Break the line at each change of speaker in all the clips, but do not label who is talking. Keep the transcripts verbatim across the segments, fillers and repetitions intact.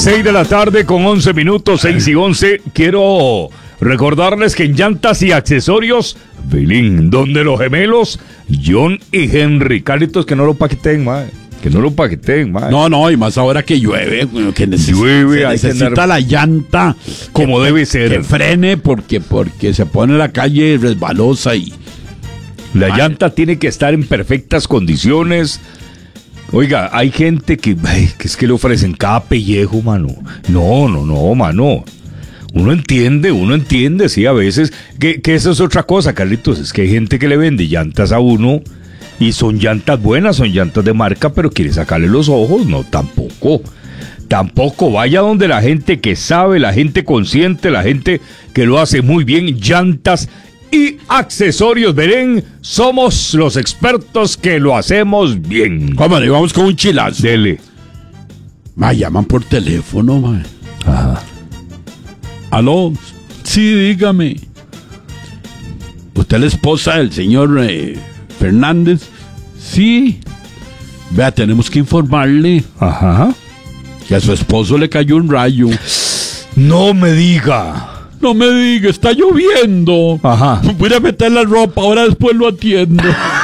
seis de la tarde con once minutos, seis y once. Quiero recordarles que en Llantas y Accesorios, Belín, donde los gemelos, John y Henry. Carlitos, que no lo paqueten, mae. Que no lo paqueten, mae.
No, no, y más ahora que llueve, que neces
llueve,
se
hay
necesita
que andar
la llanta
como
que,
debe ser.
Que frene porque, porque se pone la calle resbalosa y...
La mae. Llanta tiene que estar en perfectas condiciones. Oiga, hay gente que, ay, que es que le ofrecen cada pellejo, mano. No, no, no, mano. Uno entiende, uno entiende, sí, a veces. Que, que eso es otra cosa, Carlitos. Es que hay gente que le vende llantas a uno y son llantas buenas, son llantas de marca, pero quiere sacarle los ojos. No, tampoco. Tampoco. Vaya donde la gente que sabe, la gente consciente, la gente que lo hace muy bien. Llantas y Accesorios, Belén, somos los expertos que lo hacemos bien.
¿Cómo? Le vamos con un chilazo.
Dele.
Ma, llaman por teléfono, ma.
Ajá.
Aló. Sí, dígame. ¿Usted es la esposa del señor eh, Fernández? Sí. Vea, tenemos que informarle.
Ajá.
Que a su esposo le cayó un rayo.
No me diga.
No me diga, está lloviendo.
Ajá.
Voy a meter la ropa, ahora después lo atiendo.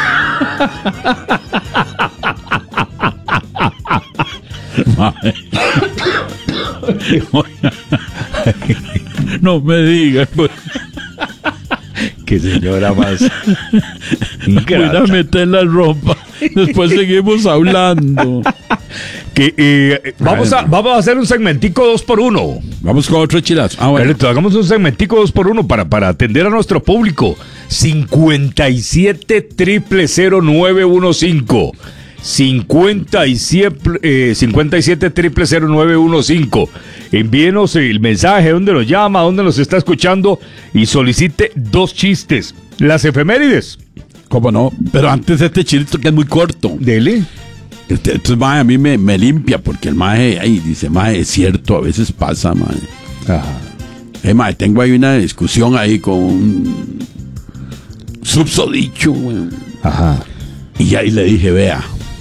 No me digas. Pues.
Qué señora más.
Voy a meter la ropa. Después seguimos hablando.
Que, eh, vamos, a, vamos a hacer un segmentico dos por uno.
Vamos con otro chilazo. Ah, bueno.
Pero, hagamos un segmentico dos por uno para, para atender a nuestro público. cincuenta y siete, triple cero nueve uno cinco. cincuenta y siete, eh, cincuenta y siete, triple cero nueve uno cinco. Envíenos el mensaje, dónde nos llama, dónde nos está escuchando y solicite dos chistes. Las efemérides.
¿Cómo no? Pero antes este chilito que es muy corto.
Dele.
Entonces, mae, a mí me, me limpia porque el mae ahí dice, mae, es cierto, a veces pasa, mae.
Ajá.
Eh, mae, tengo ahí una discusión ahí con un subsodicho, güey.
Ajá.
Y ahí le dije, vea,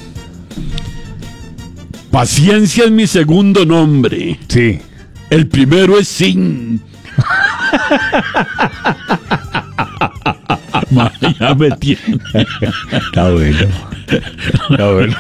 paciencia es mi segundo nombre.
Sí.
El primero es Sin. Mae, ya me tiene.
Está bueno. Está bueno.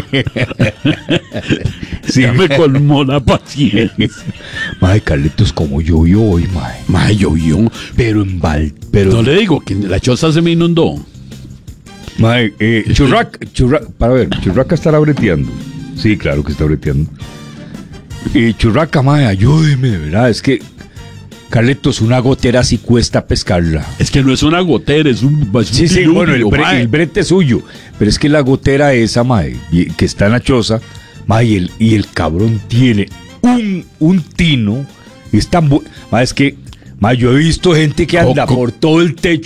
Sí.
Ya me colmó la paciencia.
Mae, Carlitos, como llovió hoy, mae.
Mae, llovió.
Pero en Val... Pero...
No le digo que la choza se me inundó.
Mae, eh, Churraca, Churraca, para ver, Churraca estará breteando. Sí, claro que está breteando. Eh, Churraca, mae, ayúdeme, de verdad, es que... Carlitos, una gotera sí cuesta pescarla.
Es que no es una gotera, es un... Es
sí,
un
sí,
diluvio,
bueno, el, bre el brete es suyo. Pero es que la gotera esa, mae, que está en la choza, mae, y el, y el cabrón tiene un, un tino. Es tan bueno. Mae, es que, mae, yo he visto gente que anda por todo el techo